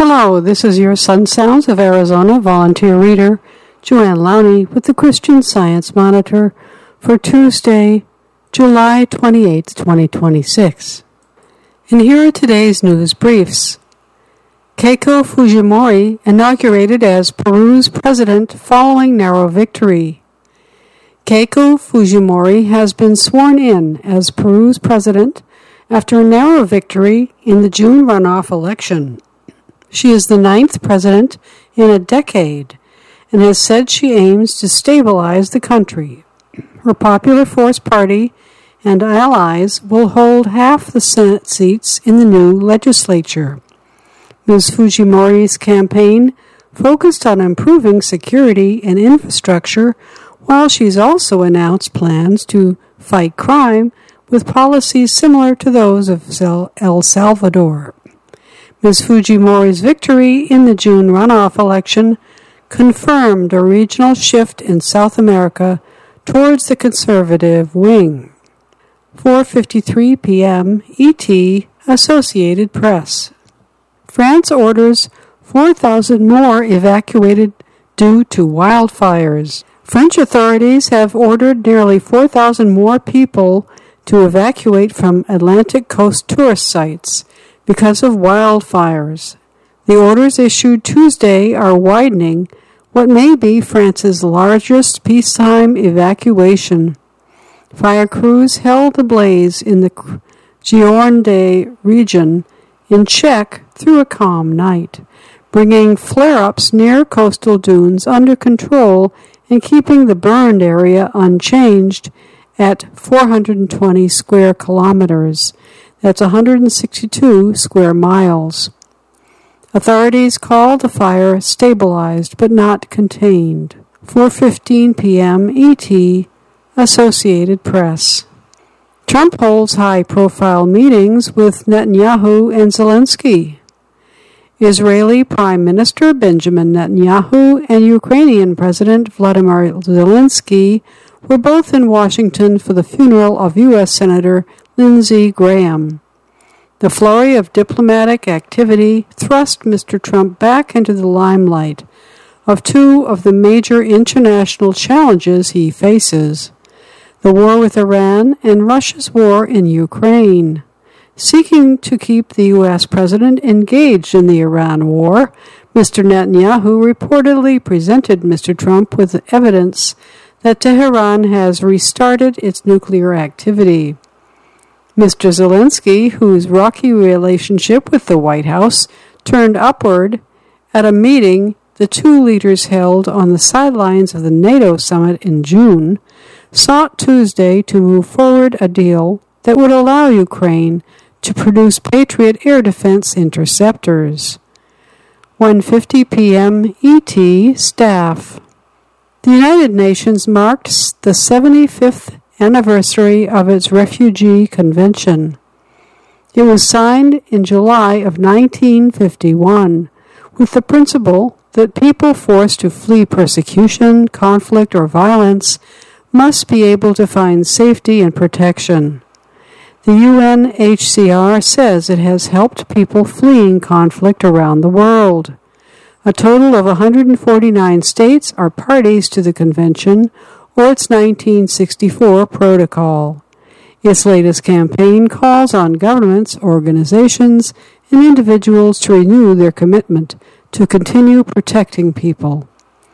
Hello, this is your Sun Sounds of Arizona volunteer reader, Joanne Lowney, with the Christian Science Monitor for Tuesday, July 28, 2026. And here are today's news briefs. Keiko Fujimori inaugurated as Peru's president following narrow victory. Keiko Fujimori has been sworn in as Peru's president after a narrow victory in the June runoff election. She is the 9th president in a decade and has said she aims to stabilize the country. Her Popular Force Party and allies will hold half the Senate seats in the new legislature. Ms. Fujimori's campaign focused on improving security and infrastructure, while she's also announced plans to fight crime with policies similar to those of El Salvador. Ms. Fujimori's victory in the June runoff election confirmed a regional shift in South America towards the conservative wing. 4:53 p.m. ET, Associated Press. France orders 4,000 more evacuated due to wildfires. French authorities have ordered nearly 4,000 more people to evacuate from Atlantic coast tourist sites because of wildfires. The orders issued Tuesday are widening what may be France's largest peacetime evacuation. Fire crews held the blaze in the Gironde region in check through a calm night, bringing flare-ups near coastal dunes under control and keeping the burned area unchanged at 420 square kilometers. That's 162 square miles. Authorities called the fire stabilized but not contained. 4:15 p.m. ET, Associated Press. Trump holds high-profile meetings with Netanyahu and Zelensky. Israeli Prime Minister Benjamin Netanyahu and Ukrainian President Vladimir Zelensky were both in Washington for the funeral of U.S. Senator Lindsey Graham. The flurry of diplomatic activity thrust Mr. Trump back into the limelight of two of the major international challenges he faces: the war with Iran and Russia's war in Ukraine. Seeking to keep the U.S. president engaged in the Iran war, Mr. Netanyahu reportedly presented Mr. Trump with evidence that Tehran has restarted its nuclear activity. Mr. Zelensky, whose rocky relationship with the White House turned upward at a meeting the two leaders held on the sidelines of the NATO summit in June, sought Tuesday to move forward a deal that would allow Ukraine to produce Patriot air defense interceptors. 1:50 p.m. ET, Staff. The United Nations marked the 75th anniversary of its Refugee Convention. It was signed in July of 1951 with the principle that people forced to flee persecution, conflict, or violence must be able to find safety and protection. The UNHCR says it has helped people fleeing conflict around the world. A total of 149 states are parties to the convention, or its 1964 protocol. Its latest campaign calls on governments, organizations, and individuals to renew their commitment to continue protecting people.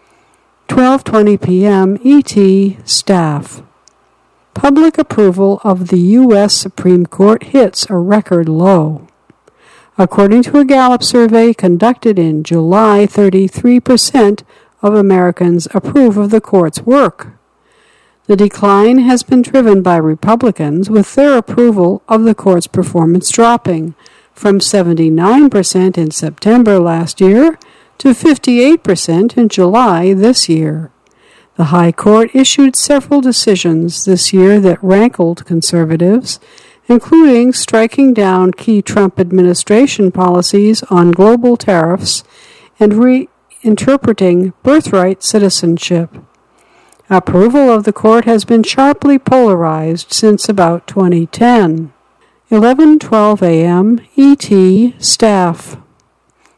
12:20 p.m. ET, Staff. Public approval of the U.S. Supreme Court hits a record low. According to a Gallup survey conducted in July, 33% of Americans approve of the court's work. The decline has been driven by Republicans, with their approval of the court's performance dropping from 79% in September last year to 58% in July this year. The High Court issued several decisions this year that rankled conservatives, including striking down key Trump administration policies on global tariffs and reinterpreting birthright citizenship. Approval of the court has been sharply polarized since about 2010. 11:12 a.m. ET, Staff.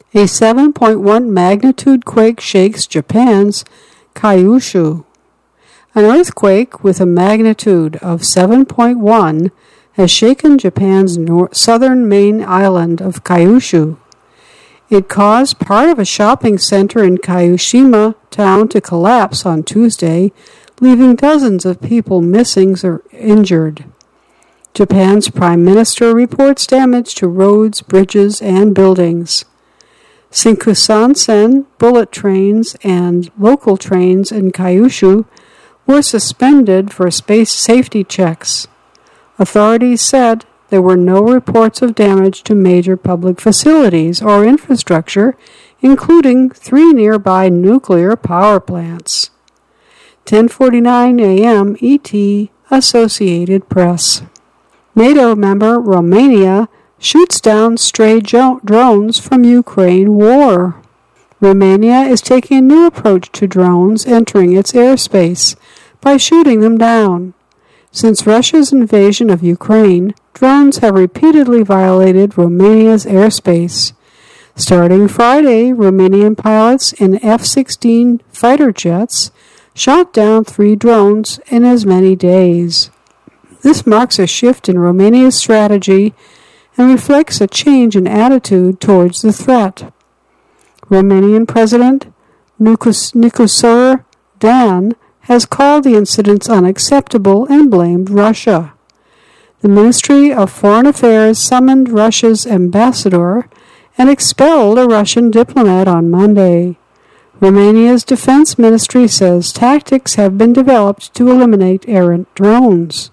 A 7.1 magnitude quake shakes Japan's Kyushu. An earthquake with a magnitude of 7.1 has shaken Japan's southern main island of Kyushu. It caused part of a shopping center in Kagoshima town to collapse on Tuesday, leaving dozens of people missing or injured. Japan's prime minister reports damage to roads, bridges, and buildings. Shinkansen bullet trains and local trains in Kyushu were suspended for space safety checks. Authorities said there were no reports of damage to major public facilities or infrastructure, including 3 nearby nuclear power plants. 10:49 a.m. ET, Associated Press. NATO member Romania shoots down stray drones from Ukraine war. Romania is taking a new approach to drones entering its airspace by shooting them down. Since Russia's invasion of Ukraine, drones have repeatedly violated Romania's airspace. Starting Friday, Romanian pilots in F-16 fighter jets shot down 3 drones in as many days. This marks a shift in Romania's strategy and reflects a change in attitude towards the threat. Romanian President Nicolae Dan has called the incidents unacceptable and blamed Russia. The Ministry of Foreign Affairs summoned Russia's ambassador and expelled a Russian diplomat on Monday. Romania's defense ministry says tactics have been developed to eliminate errant drones.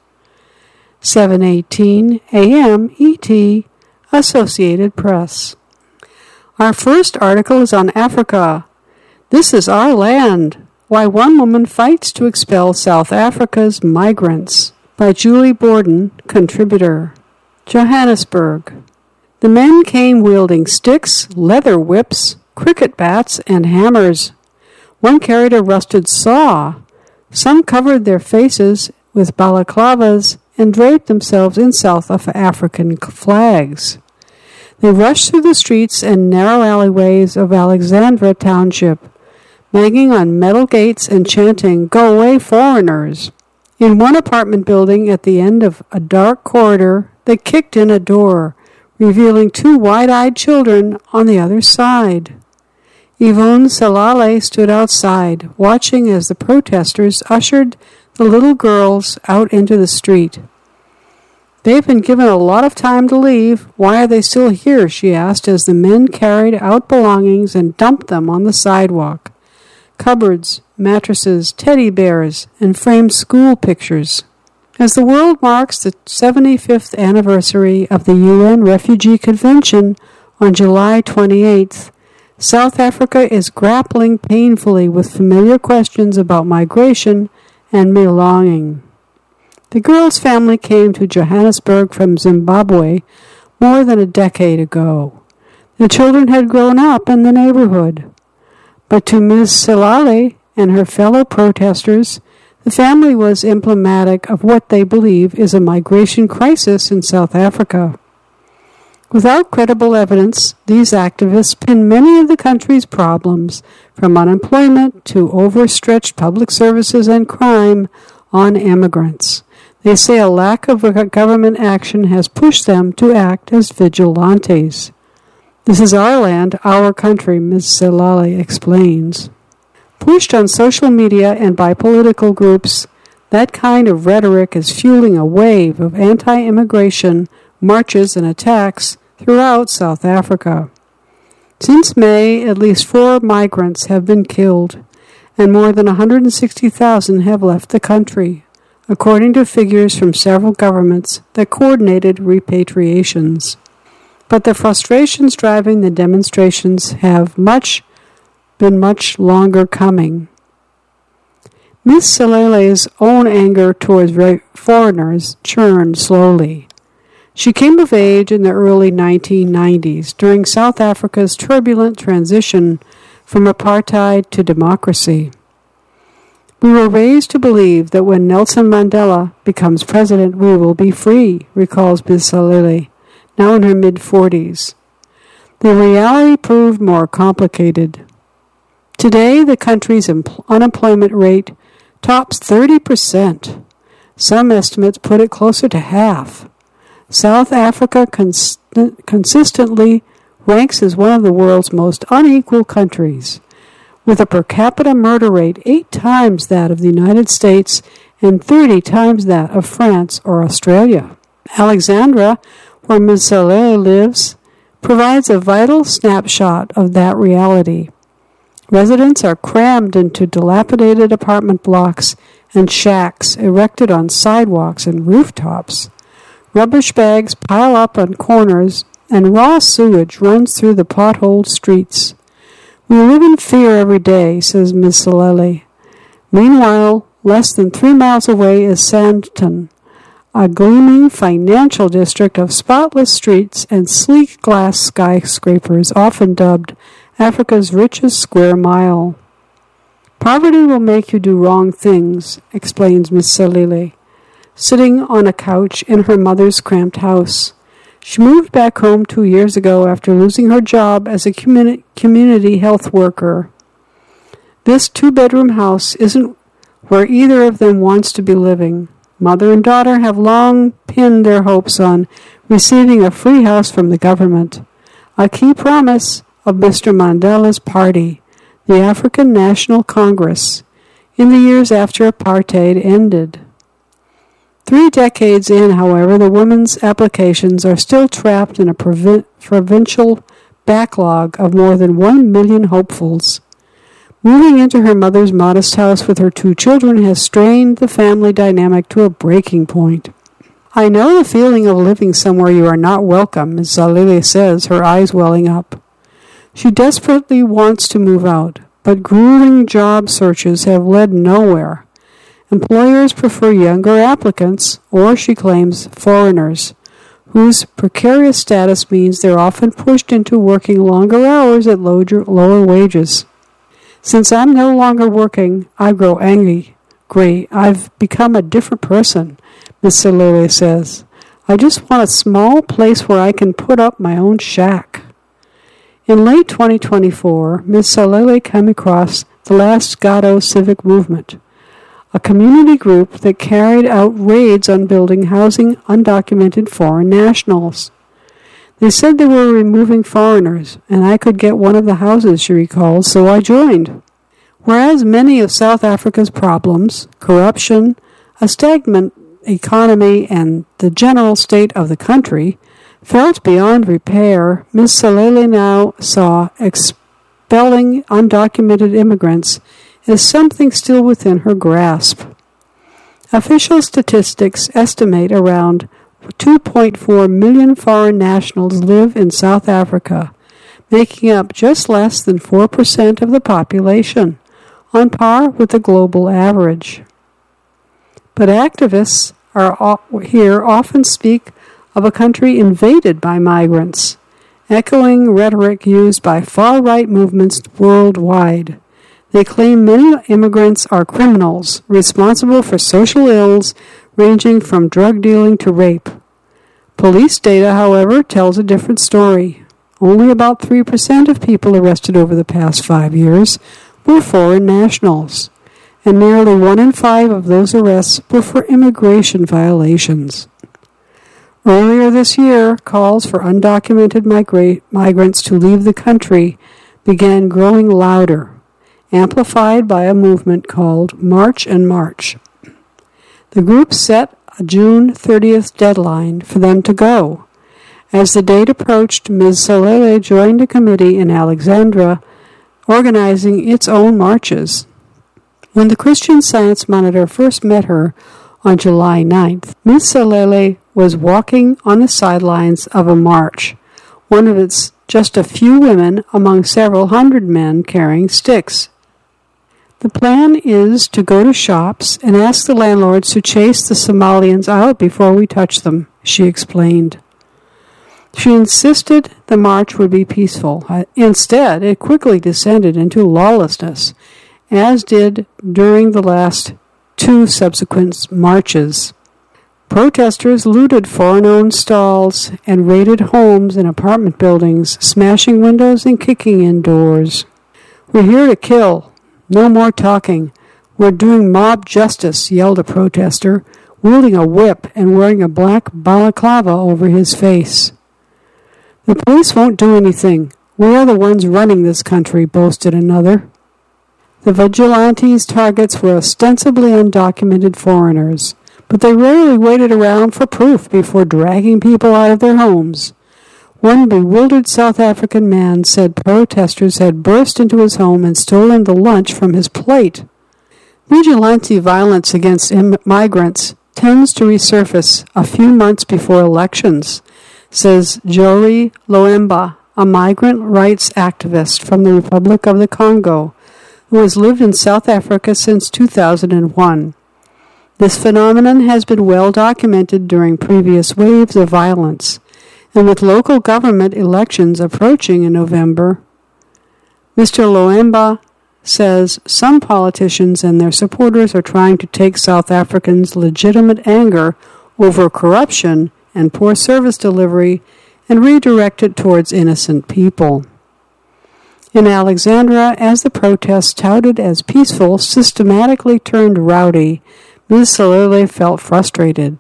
7:18 a.m. ET, Associated Press. Our first article is on Africa. This is our land. Why one woman fights to expel South Africa's migrants. By Julie Borden, contributor. Johannesburg. The men came wielding sticks, leather whips, cricket bats, and hammers. One carried a rusted saw. Some covered their faces with balaclavas and draped themselves in South African flags. They rushed through the streets and narrow alleyways of Alexandra Township, banging on metal gates and chanting, "Go away, foreigners!" In one apartment building at the end of a dark corridor, they kicked in a door, revealing 2 wide-eyed children on the other side. Yvonne Salale stood outside, watching as the protesters ushered the little girls out into the street. "They've been given a lot of time to leave. Why are they still here?" she asked as the men carried out belongings and dumped them on the sidewalk. Cupboards, mattresses, teddy bears, and framed school pictures. As the world marks the 75th anniversary of the UN Refugee Convention on July 28th, South Africa is grappling painfully with familiar questions about migration and belonging. The girl's family came to Johannesburg from Zimbabwe more than a decade ago. The children had grown up in the neighborhood. But to Ms. Salale and her fellow protesters, the family was emblematic of what they believe is a migration crisis in South Africa. Without credible evidence, these activists pin many of the country's problems, from unemployment to overstretched public services and crime, on immigrants. They say a lack of government action has pushed them to act as vigilantes. "This is our land, our country," Ms. Salale explains. Pushed on social media and by political groups, that kind of rhetoric is fueling a wave of anti-immigration marches and attacks throughout South Africa. Since May, at least 4 migrants have been killed, and more than 160,000 have left the country, according to figures from several governments that coordinated repatriations. But the frustrations driving the demonstrations have been much longer coming. Ms. Salale's own anger towards foreigners churned slowly. She came of age in the early 1990s during South Africa's turbulent transition from apartheid to democracy. "We were raised to believe that when Nelson Mandela becomes president, we will be free," recalls Ms. Salale, now in her mid-40s. The reality proved more complicated. Today, the country's unemployment rate tops 30%. Some estimates put it closer to half. South Africa consistently ranks as one of the world's most unequal countries, with a per capita murder rate 8 times that of the United States and 30 times that of France or Australia. Alexandra, where Ms. Salele lives, provides a vital snapshot of that reality. Residents are crammed into dilapidated apartment blocks and shacks erected on sidewalks and rooftops. Rubbish bags pile up on corners, and raw sewage runs through the potholed streets. We live in fear every day, says Ms. Salele. Meanwhile, less than 3 miles away is Sandton, a gleaming financial district of spotless streets and sleek glass skyscrapers, often dubbed Africa's richest square mile. Poverty will make you do wrong things, explains Miss Salele, sitting on a couch in her mother's cramped house. She moved back home 2 years ago after losing her job as a community health worker. This 2-bedroom house isn't where either of them wants to be living. Mother and daughter have long pinned their hopes on receiving a free house from the government, a key promise of Mr. Mandela's party, the African National Congress, in the years after apartheid ended. 3 decades in, however, the women's applications are still trapped in a provincial backlog of more than 1 million hopefuls. Moving into her mother's modest house with her 2 children has strained the family dynamic to a breaking point. I know the feeling of living somewhere you are not welcome, Ms. Salele says, her eyes welling up. She desperately wants to move out, but grueling job searches have led nowhere. Employers prefer younger applicants, or, she claims, foreigners, whose precarious status means they're often pushed into working longer hours at lower wages. Since I'm no longer working, I grow angry. I've become a different person, Miss Salele says. I just want a small place where I can put up my own shack. In late 2024, Ms. Salele came across the Last Gado Civic Movement, a community group that carried out raids on building housing undocumented foreign nationals. They said they were removing foreigners, and I could get one of the houses, she recalls, so I joined. Whereas many of South Africa's problems, corruption, a stagnant economy, and the general state of the country, felt beyond repair, Ms. Salele now saw expelling undocumented immigrants as something still within her grasp. Official statistics estimate around 2.4 million foreign nationals live in South Africa, making up just less than 4% of the population, on par with the global average. But activists here often speak of a country invaded by migrants, echoing rhetoric used by far-right movements worldwide. They claim many immigrants are criminals, responsible for social ills ranging from drug dealing to rape. Police data, however, tells a different story. Only about 3% of people arrested over the past 5 years were foreign nationals, and nearly 1 in 5 of those arrests were for immigration violations. Earlier this year, calls for undocumented migrants to leave the country began growing louder, amplified by a movement called March and March. The group set a June 30th deadline for them to go. As the date approached, Ms. Salele joined a committee in Alexandra organizing its own marches. When the Christian Science Monitor first met her on July 9th, Ms. Salele was walking on the sidelines of a march, one of its just a few women among several hundred men carrying sticks. The plan is to go to shops and ask the landlords to chase the Somalians out before we touch them, she explained. She insisted the march would be peaceful. Instead, it quickly descended into lawlessness, as did during the last 2 subsequent marches. Protesters looted foreign-owned stalls and raided homes and apartment buildings, smashing windows and kicking in doors. "We're here to kill. No more talking. We're doing mob justice," yelled a protester, wielding a whip and wearing a black balaclava over his face. "The police won't do anything. We are the ones running this country," boasted another. The vigilantes' targets were ostensibly undocumented foreigners, but they rarely waited around for proof before dragging people out of their homes. One bewildered South African man said protesters had burst into his home and stolen the lunch from his plate. Vigilante violence against migrants tends to resurface a few months before elections, says Jory Loemba, a migrant rights activist from the Republic of the Congo, who has lived in South Africa since 2001. This phenomenon has been well documented during previous waves of violence, and with local government elections approaching in November, Mr. Loemba says some politicians and their supporters are trying to take South Africans' legitimate anger over corruption and poor service delivery and redirect it towards innocent people. In Alexandra, as the protests touted as peaceful systematically turned rowdy, Ms. Salele felt frustrated.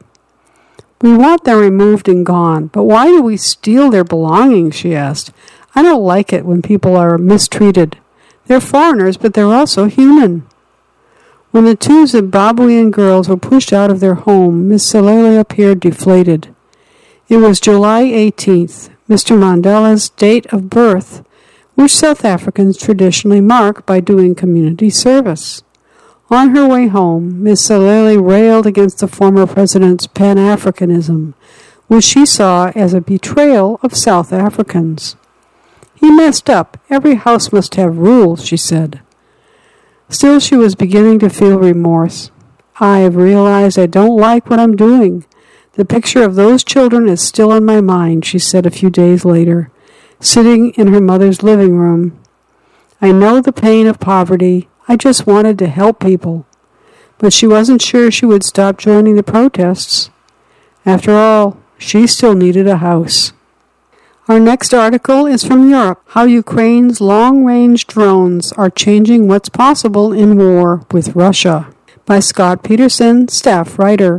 "We want them removed and gone, but why do we steal their belongings?" she asked. "I don't like it when people are mistreated. They're foreigners, but they're also human." When the two Zimbabwean girls were pushed out of their home, Ms. Salele appeared deflated. It was July 18th, Mr. Mandela's date of birth, which South Africans traditionally mark by doing community service. On her way home, Ms. Salele railed against the former president's Pan-Africanism, which she saw as a betrayal of South Africans. "He messed up. Every house must have rules," she said. Still, she was beginning to feel remorse. "I've realized I don't like what I'm doing. The picture of those children is still in my mind," she said a few days later, sitting in her mother's living room. "I know the pain of poverty. I just wanted to help people." But she wasn't sure she would stop joining the protests. After all, she still needed a house. Our next article is from Europe, How Ukraine's Long-Range Drones Are Changing What's Possible in War with Russia, by Scott Peterson, staff writer,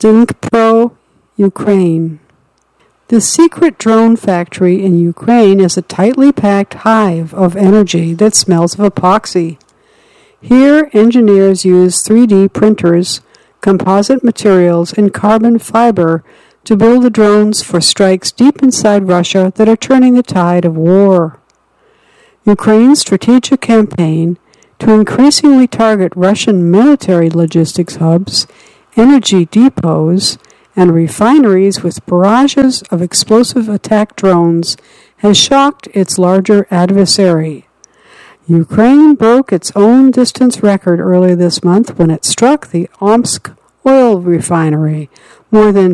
Dnipro, Ukraine. The secret drone factory in Ukraine is a tightly packed hive of energy that smells of epoxy. Here, engineers use 3D printers, composite materials, and carbon fiber to build the drones for strikes deep inside Russia that are turning the tide of war. Ukraine's strategic campaign to increasingly target Russian military logistics hubs, energy depots, and refineries with barrages of explosive attack drones has shocked its larger adversary. Ukraine broke its own distance record earlier this month when it struck the Omsk oil refinery, more than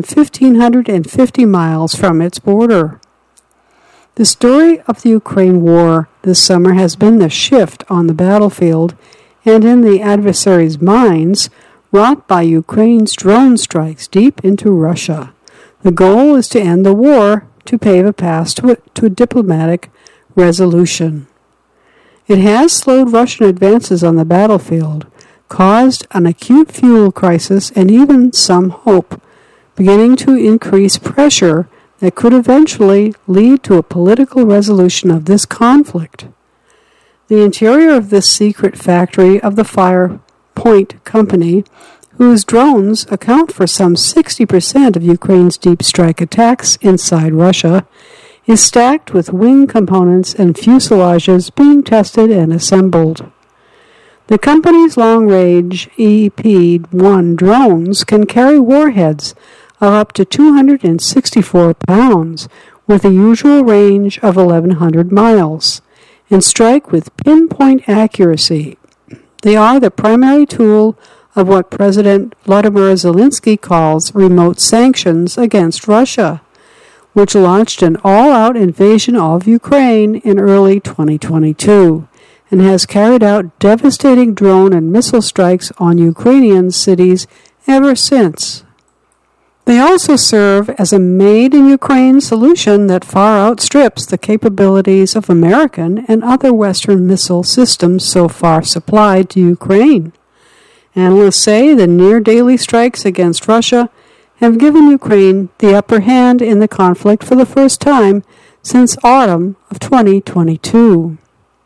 1,550 miles from its border. The story of the Ukraine war this summer has been the shift on the battlefield and in the adversary's minds wrought by Ukraine's drone strikes deep into Russia. The goal is to end the war to pave a path to a diplomatic resolution. It has slowed Russian advances on the battlefield, caused an acute fuel crisis, and even some hope, beginning to increase pressure that could eventually lead to a political resolution of this conflict. The interior of this secret factory of the Firepoint Company, whose drones account for some 60% of Ukraine's deep strike attacks inside Russia, is stacked with wing components and fuselages being tested and assembled. The company's long-range EP-1 drones can carry warheads of up to 264 pounds with a usual range of 1,100 miles and strike with pinpoint accuracy. They are the primary tool of what President Volodymyr Zelensky calls remote sanctions against Russia, which launched an all-out invasion of Ukraine in early 2022 and has carried out devastating drone and missile strikes on Ukrainian cities ever since. They also serve as a made-in-Ukraine solution that far outstrips the capabilities of American and other Western missile systems so far supplied to Ukraine. Analysts say the near-daily strikes against Russia have given Ukraine the upper hand in the conflict for the first time since autumn of 2022.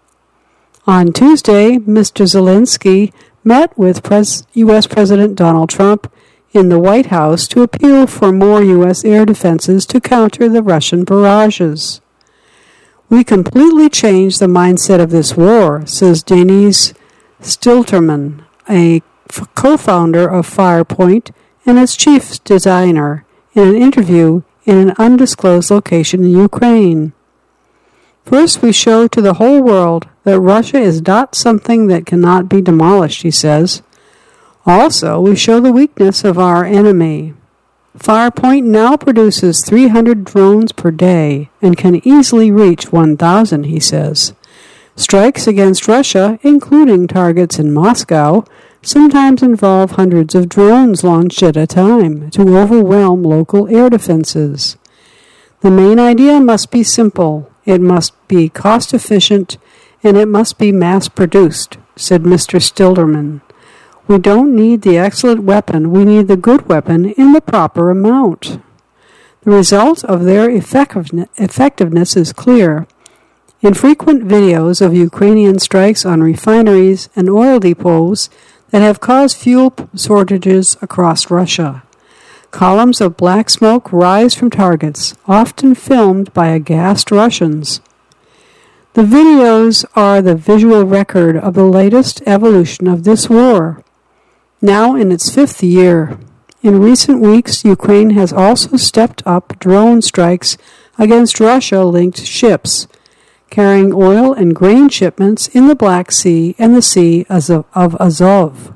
On Tuesday, Mr. Zelensky met with U.S. President Donald Trump in the White House to appeal for more U.S. air defenses to counter the Russian barrages. "We completely changed the mindset of this war," says Denise Stilterman, a co-founder of Firepoint and its chief designer, in an interview in an undisclosed location in Ukraine. "First, we show to the whole world that Russia is not something that cannot be demolished," he says. "Also, we show the weakness of our enemy. Firepoint now produces 300 drones per day and can easily reach 1,000, he says. Strikes against Russia, including targets in Moscow, sometimes involve hundreds of drones launched at a time to overwhelm local air defenses. The main idea must be simple. It must be cost-efficient, and it must be mass-produced," said Mr. Stilderman. "We don't need the excellent weapon, we need the good weapon in the proper amount." The result of their effectiveness is clear. In frequent videos of Ukrainian strikes on refineries and oil depots that have caused fuel shortages across Russia, columns of black smoke rise from targets, often filmed by aghast Russians. The videos are the visual record of the latest evolution of this war, now in its 5th year. In recent weeks, Ukraine has also stepped up drone strikes against Russia-linked ships, carrying oil and grain shipments in the Black Sea and the Sea of Azov.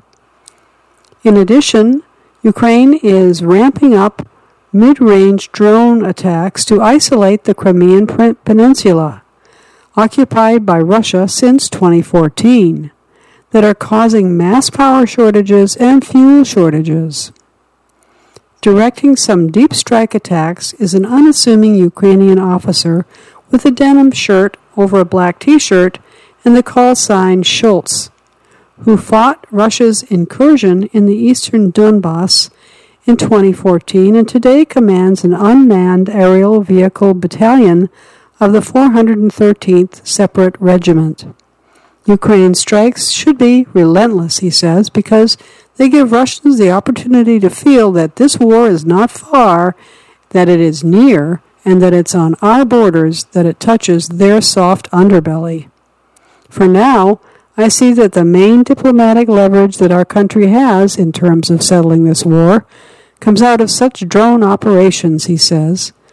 In addition, Ukraine is ramping up mid-range drone attacks to isolate the Crimean Peninsula, occupied by Russia since 2014, that are causing mass power shortages and fuel shortages. Directing some deep strike attacks is an unassuming Ukrainian officer with a denim shirt over a black t-shirt and the call sign Schultz, who fought Russia's incursion in the eastern Donbass in 2014 and today commands an unmanned aerial vehicle battalion of the 413th Separate Regiment. Ukraine's strikes should be relentless, he says, because they give Russians the opportunity to feel that this war is not far, that it is near, and that it's on our borders, that it touches their soft underbelly. For now, I see that the main diplomatic leverage that our country has in terms of settling this war comes out of such drone operations, he says.